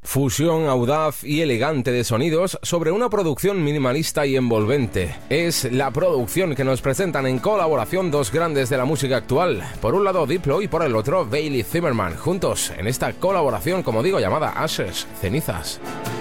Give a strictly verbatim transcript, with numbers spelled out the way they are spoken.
Fusión audaz y elegante de sonidos sobre una producción minimalista y envolvente. Es la producción que nos presentan en colaboración dos grandes de la música actual. Por un lado Diplo y por el otro Bailey Zimmerman, juntos en esta colaboración, como digo, llamada Ashes, cenizas.